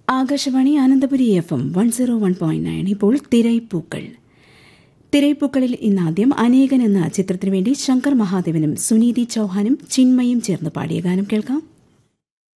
Akashvani Anandapuri FM 101.9. ഇപ്പോൾ തിരൈപ്പൂക്കൾ. തിരൈപ്പൂക്കളിൽ ഇന്നാദ്യം അനേകൻ എന്ന ചിത്രത്തിനു വേണ്ടി ശങ്കർ മഹാദേവനും സുനീതി ചൌഹാനും ചിന്മയും ചേർന്ന് പാടിയ ഗാനം കേൾക്കാം.